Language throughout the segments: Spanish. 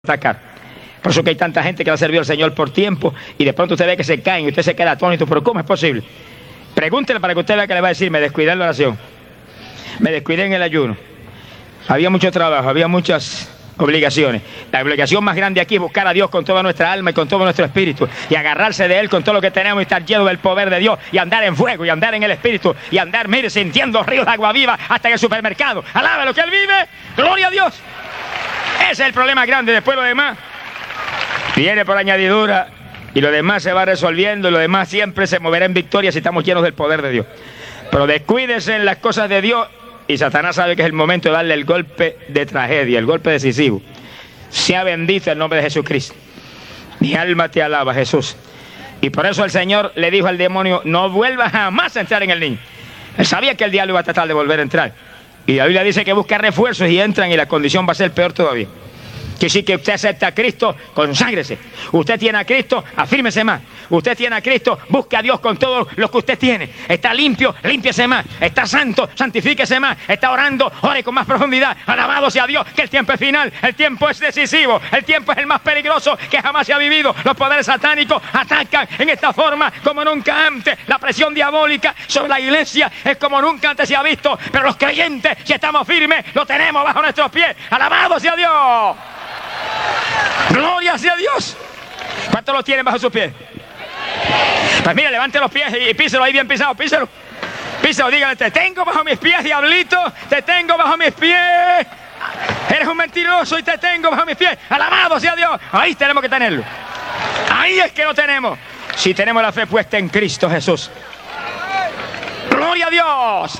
atacar. Por eso que hay tanta gente que ha servido al Señor por tiempo y de pronto usted ve que se caen y usted se queda atónito. Pero ¿cómo es posible? Pregúntele para que usted vea que le va a decir: me descuidé en la oración, me descuidé en el ayuno, había mucho trabajo, había muchas obligaciones. La obligación más grande aquí es buscar a Dios con toda nuestra alma y con todo nuestro espíritu y agarrarse de Él con todo lo que tenemos y estar lleno del poder de Dios y andar en fuego y andar en el espíritu y andar, mire, sintiendo ríos de agua viva hasta en el supermercado. Alabe lo que Él vive, gloria a Dios. Ese es el problema grande. Después lo demás viene por añadidura y lo demás se va resolviendo y lo demás siempre se moverá en victoria si estamos llenos del poder de Dios. Pero descuídese en las cosas de Dios y Satanás sabe que es el momento de darle el golpe de tragedia, el golpe decisivo. Sea bendito el nombre de Jesucristo. Mi alma te alaba, Jesús. Y por eso el Señor le dijo al demonio: no vuelva jamás a entrar en el niño. Él sabía que el diablo iba a tratar de volver a entrar. Y la Biblia dice que busca refuerzos y entran y la condición va a ser peor todavía. Que si que usted acepta a Cristo, conságrese. Usted tiene a Cristo, afírmese más. Usted tiene a Cristo, busque a Dios con todo lo que usted tiene. Está limpio, límpiese más. Está santo, santifíquese más. Está orando, ore con más profundidad. Alabado sea Dios, que el tiempo es final, el tiempo es decisivo, el tiempo es el más peligroso que jamás se ha vivido. Los poderes satánicos atacan en esta forma como nunca antes. La presión diabólica sobre la iglesia es como nunca antes se ha visto. Pero los creyentes, si estamos firmes, lo tenemos bajo nuestros pies. Alabado sea Dios. Gloria sea Dios. ¿Cuántos lo tienen bajo sus pies? Pues mire, levante los pies y píselo ahí bien pisado, píselo. Píselo, dígale: te tengo bajo mis pies, diablito, te tengo bajo mis pies. Eres un mentiroso y te tengo bajo mis pies. Alabado sea Dios. Ahí tenemos que tenerlo. Ahí es que lo tenemos. Si tenemos la fe puesta en Cristo Jesús. Gloria a Dios.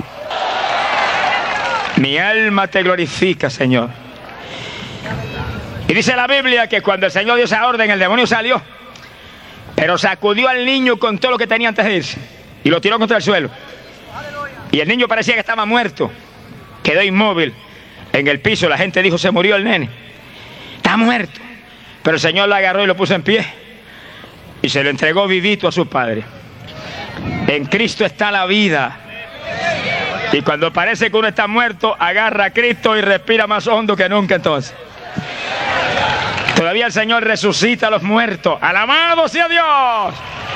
Mi alma te glorifica, Señor. Y dice la Biblia que cuando el Señor dio esa orden, el demonio salió, pero sacudió al niño con todo lo que tenía antes de irse y lo tiró contra el suelo. Y el niño parecía que estaba muerto, quedó inmóvil en el piso. La gente dijo: se murió el nene, está muerto. Pero el Señor lo agarró y lo puso en pie y se lo entregó vivito a su padre. En Cristo está la vida. Y cuando parece que uno está muerto, agarra a Cristo y respira más hondo que nunca entonces. Todavía el Señor resucita a los muertos. ¡Alabado sea Dios!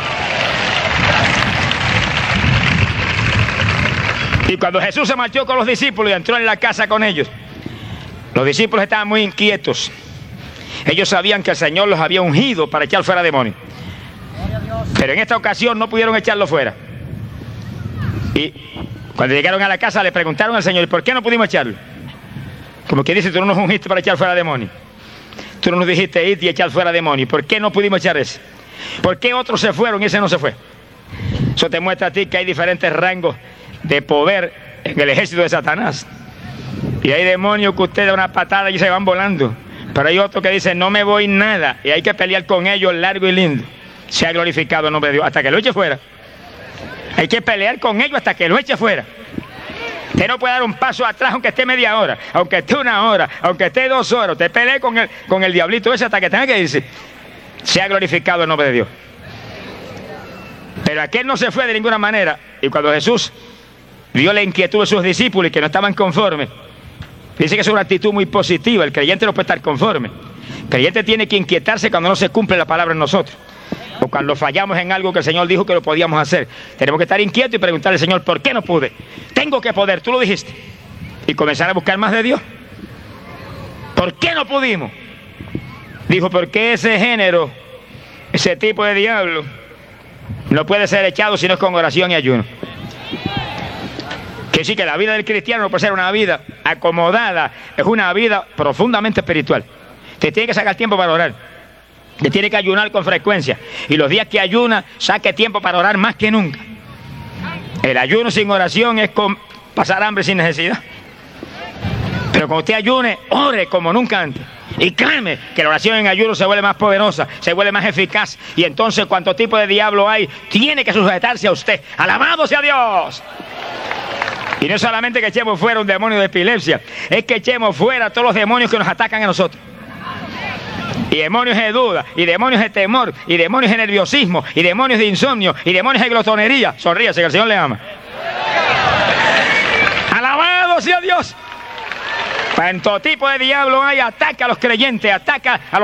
Y cuando Jesús se marchó con los discípulos y entró en la casa con ellos, los discípulos estaban muy inquietos. Ellos sabían que el Señor los había ungido para echar fuera demonios, pero en esta ocasión no pudieron echarlo fuera. Y cuando llegaron a la casa le preguntaron al Señor: ¿y por qué no pudimos echarlo? Como que dice: tú no nos ungiste para echar fuera demonios. Tú no nos dijiste ir y echar fuera demonios. ¿Por qué no pudimos echar ese? ¿Por qué otros se fueron y ese no se fue? Eso te muestra a ti que hay diferentes rangos de poder en el ejército de Satanás. Y hay demonios que usted da una patada y se van volando. Pero hay otros que dicen: no me voy nada. Y hay que pelear con ellos largo y lindo. Se ha glorificado el nombre de Dios hasta que lo eche fuera. Hay que pelear con ellos hasta que lo eche fuera. Usted no puede dar un paso atrás aunque esté media hora, aunque esté una hora, aunque esté 2 horas. Usted pelee con el diablito ese hasta que tenga que irse. Se ha glorificado el nombre de Dios. Pero aquel no se fue de ninguna manera. Y cuando Jesús vio la inquietud de sus discípulos y que no estaban conformes, dice que es una actitud muy positiva. El creyente no puede estar conforme. El creyente tiene que inquietarse cuando no se cumple la palabra en nosotros, o cuando fallamos en algo que el Señor dijo que lo podíamos hacer. Tenemos que estar inquietos y preguntarle al Señor: ¿por qué no pude? Tengo que poder, tú lo dijiste. Y comenzar a buscar más de Dios. ¿Por qué no pudimos? Dijo: porque ese género, ese tipo de diablo, no puede ser echado si no es con oración y ayuno. Que sí, que la vida del cristiano no puede ser una vida acomodada, es una vida profundamente espiritual. Usted tiene que sacar tiempo para orar. Usted tiene que ayunar con frecuencia. Y los días que ayuna, saque tiempo para orar más que nunca. El ayuno sin oración es pasar hambre sin necesidad. Pero cuando usted ayune, ore como nunca antes. Y créeme que la oración en ayuno se vuelve más poderosa, se vuelve más eficaz. Y entonces, cuánto tipo de diablo hay, tiene que sujetarse a usted. ¡Alabado sea Dios! Y no solamente que echemos fuera un demonio de epilepsia, es que echemos fuera todos los demonios que nos atacan a nosotros. Y demonios de duda, y demonios de temor, y demonios de nerviosismo, y demonios de insomnio, y demonios de glotonería. Sonríase, que el Señor le ama. ¡Alabado sea Dios! Cuanto tipo de diablo hay, ataca a los creyentes, ataca a los